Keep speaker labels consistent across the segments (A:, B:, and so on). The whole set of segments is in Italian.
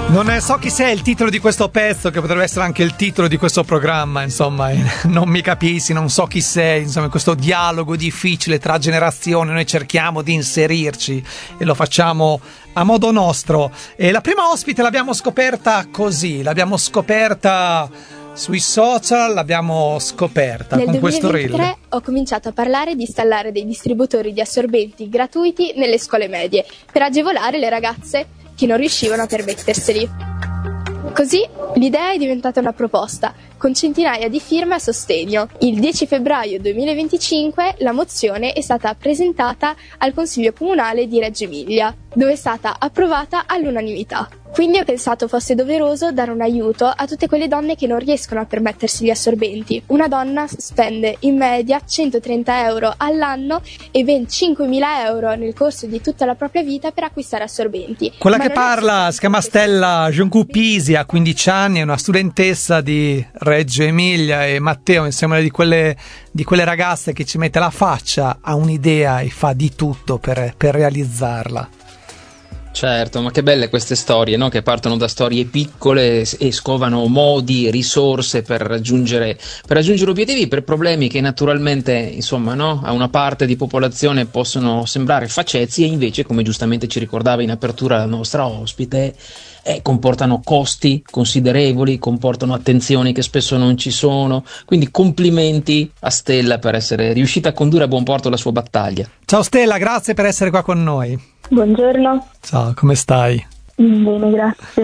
A: Non so chi sei il titolo di questo pezzo, che potrebbe essere anche il titolo di questo programma, insomma, non mi capissi, non so chi sei, insomma, in questo dialogo difficile tra generazioni noi cerchiamo di inserirci e lo facciamo a modo nostro. E la prima ospite l'abbiamo scoperta così, l'abbiamo scoperta sui social, l'abbiamo scoperta
B: nel
A: con questo reel.
B: Nel 2023 ho cominciato a parlare di installare dei distributori di assorbenti gratuiti nelle scuole medie per agevolare le ragazze che non riuscivano a permetterseli. Così l'idea è diventata una proposta, con centinaia di firme a sostegno. Il 10 febbraio 2025 la mozione è stata presentata al Consiglio Comunale di Reggio Emilia, dove è stata approvata all'unanimità. Quindi ho pensato fosse doveroso dare un aiuto a tutte quelle donne che non riescono a permettersi gli assorbenti. Una donna spende in media 130 euro all'anno e ben 5.000 euro nel corso di tutta la propria vita per acquistare assorbenti.
A: Quella che parla si chiama Stella Joncu-Pisi, ha 15 anni, è una studentessa di Reggio Emilia, e Matteo, insieme di quelle ragazze che ci mette la faccia, ha un'idea e fa di tutto per realizzarla.
C: Certo, ma che belle queste storie, no? Che partono da storie piccole e scovano modi, risorse per raggiungere obiettivi, per problemi che naturalmente, insomma, no? A una parte di popolazione possono sembrare facezzi, e invece, come giustamente ci ricordava in apertura la nostra ospite, comportano costi considerevoli, comportano attenzioni che spesso non ci sono. Quindi complimenti a Stella per essere riuscita a condurre a buon porto la sua battaglia.
A: Ciao Stella, grazie per essere qua con noi.
D: Buongiorno.
A: Ciao, come stai?
D: Bene, grazie.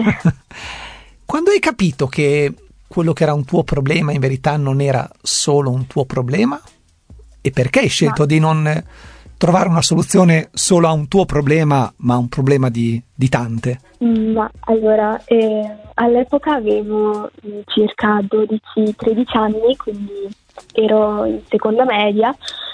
A: Quando hai capito che quello che era un tuo problema in verità non era solo un tuo problema? E perché hai scelto di non trovare una soluzione solo a un tuo problema, ma a un problema di tante?
D: Ma allora, all'epoca avevo circa 12-13 anni, quindi ero in seconda media,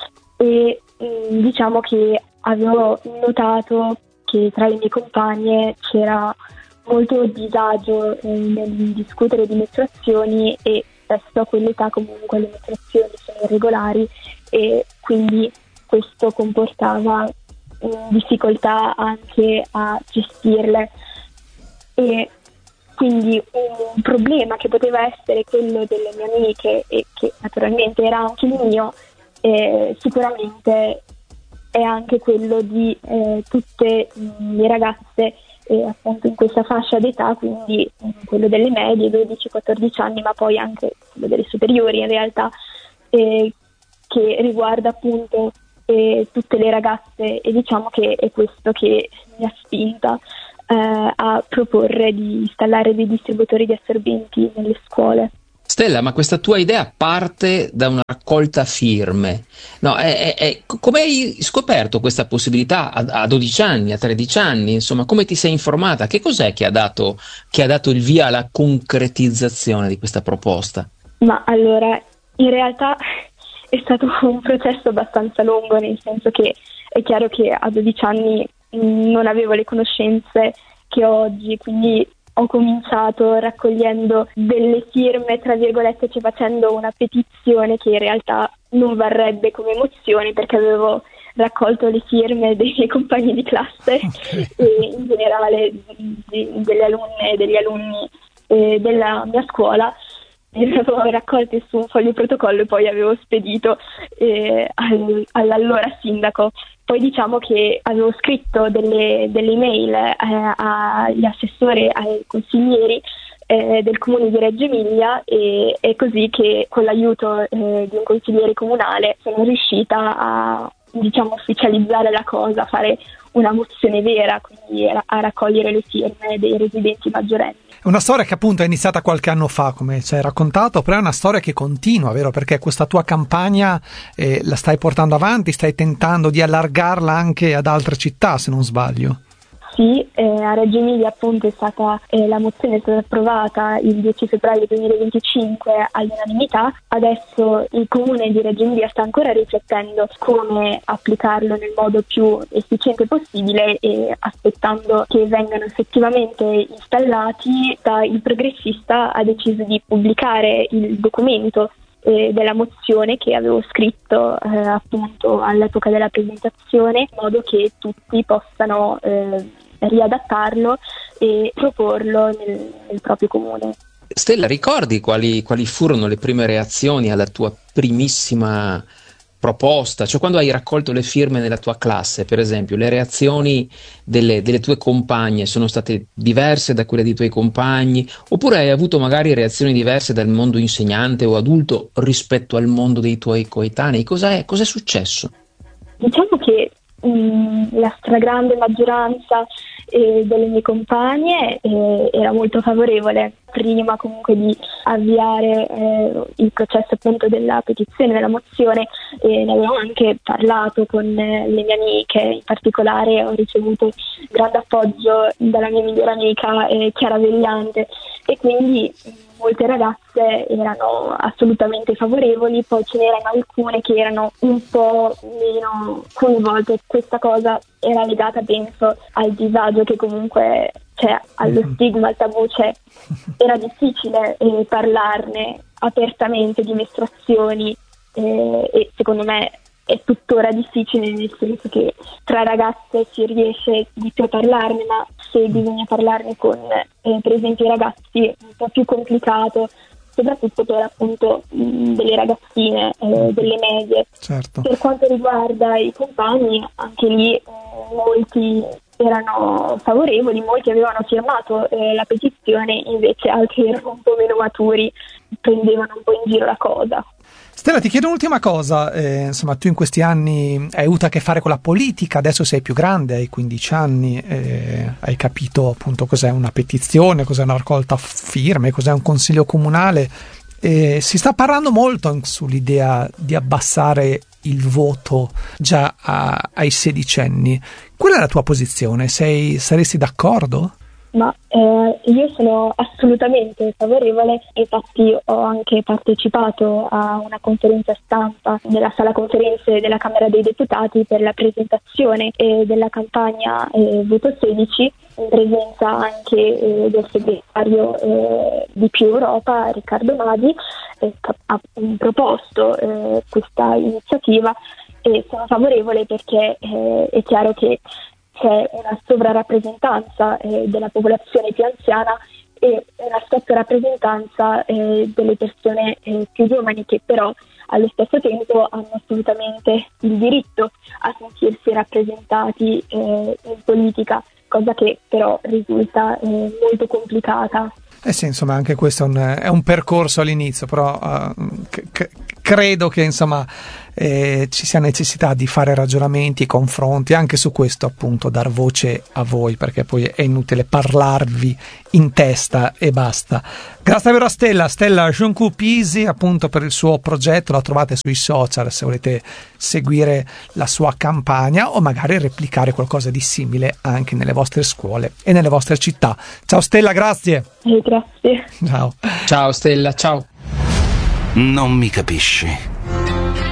D: e diciamo che avevo notato che tra le mie compagne c'era molto disagio nel discutere di mestruazioni, e spesso a quell'età comunque le mestruazioni sono irregolari e quindi questo comportava difficoltà anche a gestirle, e quindi un problema che poteva essere quello delle mie amiche e che naturalmente era anche il mio, sicuramente è anche quello di tutte le ragazze appunto in questa fascia d'età, quindi quello delle medie, 12-14 anni, ma poi anche quello delle superiori in realtà, che riguarda appunto tutte le ragazze, e diciamo che è questo che mi ha spinta a proporre di installare dei distributori di assorbenti nelle scuole.
C: Stella, ma questa tua idea parte da una raccolta firme. No, come hai scoperto questa possibilità a 12 anni, a 13 anni? Insomma, come ti sei informata? Che cos'è che ha dato il via alla concretizzazione di questa proposta?
D: Ma allora, in realtà è stato un processo abbastanza lungo, nel senso che è chiaro che a 12 anni non avevo le conoscenze che ho oggi, quindi ho cominciato raccogliendo delle firme, tra virgolette, cioè facendo una petizione che in realtà non varrebbe come mozione, perché avevo raccolto le firme dei miei compagni di classe e in generale delle alunne e degli alunni della mia scuola. Le avevo raccolte su un foglio protocollo e poi avevo spedito all'allora sindaco. Poi diciamo che avevo scritto delle email agli assessori, ai consiglieri del comune di Reggio Emilia, e è così che con l'aiuto di un consigliere comunale sono riuscita a ufficializzare la cosa, a fare una mozione vera, quindi a raccogliere le firme dei residenti maggiorenni.
A: È una storia che appunto è iniziata qualche anno fa, come ci hai raccontato, però è una storia che continua, vero? Perché questa tua campagna la stai portando avanti, stai tentando di allargarla anche ad altre città, se non sbaglio.
D: Sì, a Reggio Emilia appunto è stata la mozione è stata approvata il 10 febbraio 2025 all'unanimità. Adesso il comune di Reggio Emilia sta ancora riflettendo come applicarlo nel modo più efficiente possibile, e aspettando che vengano effettivamente installati. Il progressista ha deciso di pubblicare il documento della mozione che avevo scritto appunto all'epoca della presentazione, in modo che tutti possano riadattarlo e proporlo nel proprio comune.
C: Stella, ricordi quali furono le prime reazioni alla tua primissima proposta? Cioè, quando hai raccolto le firme nella tua classe, per esempio, le reazioni delle tue compagne sono state diverse da quelle dei tuoi compagni? Oppure hai avuto magari reazioni diverse dal mondo insegnante o adulto rispetto al mondo dei tuoi coetanei? Cos'è successo?
D: Diciamo che la stragrande maggioranza delle mie compagne era molto favorevole. Prima comunque di avviare il processo appunto della petizione, della mozione, ne avevo anche parlato con le mie amiche. In particolare ho ricevuto grande appoggio dalla mia migliore amica Chiara Vegliante, e quindi molte ragazze erano assolutamente favorevoli. Poi ce n'erano alcune che erano un po' meno coinvolte. Questa cosa era legata, penso, al disagio che comunque c'è, allo stigma, al tabù c'è. Era difficile parlarne apertamente di mestruazioni, e secondo me è tuttora difficile, nel senso che tra ragazze si riesce di più a parlarne, ma se bisogna parlarne con per esempio i ragazzi è un po' più complicato, soprattutto per appunto delle ragazzine delle medie.
A: Certo.
D: Per quanto riguarda i compagni, anche lì molti erano favorevoli, molti avevano firmato la petizione, invece altri erano un po' meno maturi, prendevano un po' in giro la cosa.
A: Stella, ti chiedo un'ultima cosa, insomma, tu in questi anni hai avuto a che fare con la politica, adesso sei più grande, hai 15 anni, hai capito appunto cos'è una petizione, cos'è una raccolta firme, cos'è un consiglio comunale. Si sta parlando molto sull'idea di abbassare il voto già ai 16 anni. Qual è la tua posizione? Saresti d'accordo?
D: Ma io sono assolutamente favorevole, infatti ho anche partecipato a una conferenza stampa nella sala conferenze della Camera dei Deputati per la presentazione della campagna Voto 16, in presenza anche del segretario di Più Europa, Riccardo Madi, ha proposto questa iniziativa, e sono favorevole perché è chiaro che c'è una sovrarappresentanza della popolazione più anziana e una sottorappresentanza delle persone più giovani, che però allo stesso tempo hanno assolutamente il diritto a sentirsi rappresentati in politica, cosa che però risulta molto complicata.
A: Sì, insomma, anche questo è un percorso all'inizio, però credo che insomma ci sia necessità di fare ragionamenti, confronti anche su questo, appunto, dar voce a voi, perché poi è inutile parlarvi in testa e basta. Grazie davvero a Stella Junku Pisi, appunto, per il suo progetto. La trovate sui social se volete seguire la sua campagna o magari replicare qualcosa di simile anche nelle vostre scuole e nelle vostre città. Ciao Stella, grazie.
D: Grazie.
A: Ciao.
C: Ciao Stella, ciao.
E: Non mi capisci.